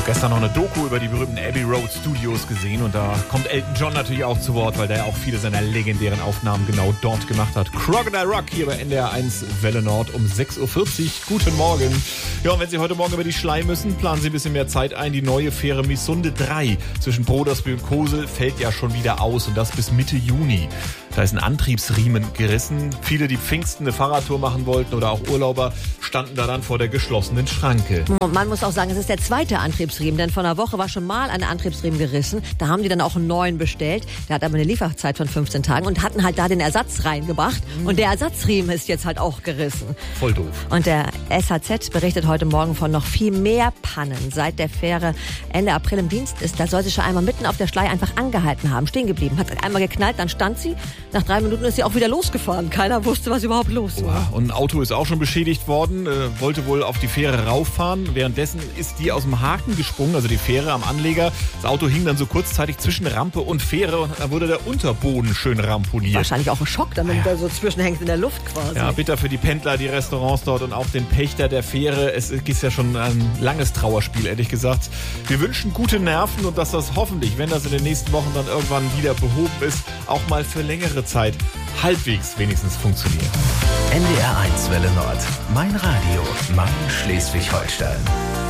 Gestern noch eine Doku über die berühmten Abbey Road Studios gesehen und da kommt Elton John natürlich auch zu Wort, weil der ja auch viele seiner legendären Aufnahmen genau dort gemacht hat. Crocodile Rock hier bei NDR 1 Welle Nord um 6.40 Uhr. Guten Morgen. Ja, und wenn Sie heute Morgen über die Schlei müssen, planen Sie ein bisschen mehr Zeit ein. Die neue Fähre Misunde 3 zwischen Brodersby und Kosel fällt ja schon wieder aus und das bis Mitte Juni. Da ist ein Antriebsriemen gerissen. Viele, die Pfingsten eine Fahrradtour machen wollten oder auch Urlauber, standen da dann vor der geschlossenen Schranke. Und man muss auch sagen, es ist der zweite Antriebsriemen, denn vor einer Woche war schon mal ein Antriebsriemen gerissen. Da haben die dann auch einen neuen bestellt. Der hat aber eine Lieferzeit von 15 Tagen und hatten halt da den Ersatz reingebracht. Und der Ersatzriemen ist jetzt halt auch gerissen. Voll doof. Und der SHZ berichtet heute Morgen von noch viel mehr Pannen. Seit der Fähre Ende April im Dienst ist, da soll sie schon einmal mitten auf der Schlei einfach angehalten haben, stehen geblieben. Hat einmal geknallt, dann stand sie. Nach 3 Minuten ist sie auch wieder losgefahren. Keiner wusste, was überhaupt los war. Und ein Auto ist auch schon beschädigt worden, wollte wohl auf die Fähre rauffahren. Währenddessen ist die aus dem Haken gesprungen, also die Fähre am Anleger. Das Auto hing dann so kurzzeitig zwischen Rampe und Fähre und da wurde der Unterboden schön ramponiert. Wahrscheinlich auch ein Schock, damit er so zwischenhängt in der Luft quasi. Ja, bitter für die Pendler, die Restaurants dort und auch den Pächter der Fähre. Es ist ja schon ein langes Trauerspiel, ehrlich gesagt. Wir wünschen gute Nerven und dass das hoffentlich, wenn das in den nächsten Wochen dann irgendwann wieder behoben ist, auch mal für längere Zeit halbwegs wenigstens funktioniert. NDR 1 Welle Nord. Mein Radio. Mein Schleswig-Holstein.